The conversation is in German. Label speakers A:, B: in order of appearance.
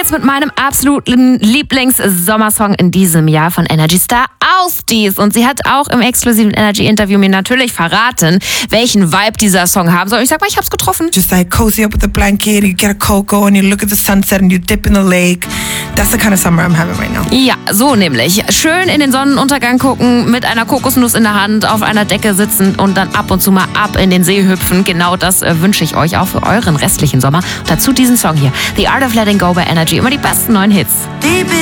A: jetzt mit meinem absoluten Lieblings-Sommersong in diesem Jahr von Energy Star Ausdies. Und sie hat auch im exklusiven Energy-Interview mir natürlich verraten, welchen Vibe dieser Song haben soll. Ich sag mal, ich hab's getroffen.
B: Just like cozy up with a blanket, you get a cocoa and you look at the sunset and you dip in the lake. That's the kind of summer I'm having right now.
A: Ja, so nämlich. Schön in den Sonnenuntergang gucken, mit einer Kokosnuss in der Hand, auf einer Decke sitzen und dann ab und zu mal ab in den See hüpfen. Genau das wünsche ich euch auch für euren restlichen Sommer. Und dazu diesen Song hier, The Art of Letting Go bei Energy. Immer die besten neuen Hits.
C: Deep